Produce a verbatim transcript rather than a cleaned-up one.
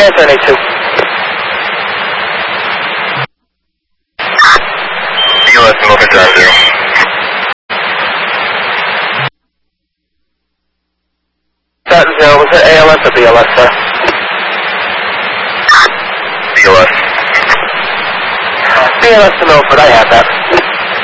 Answer eight two. B L S, Milford Drive zero. That zero, was it A L S or B L S, sir? B L S. B L S to Milford, I have that.